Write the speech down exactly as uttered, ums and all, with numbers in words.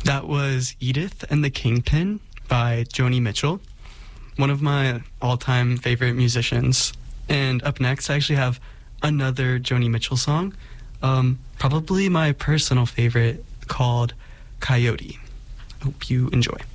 That was Edith and the Kingpin by Joni Mitchell, one of my all-time favorite musicians. And up next, I actually have another Joni Mitchell song, um, probably my personal favorite, called Coyote. Hope you enjoy.